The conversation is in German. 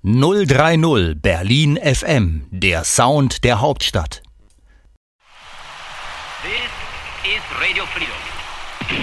030 Berlin FM, der Sound der Hauptstadt. This is Radio Freedom.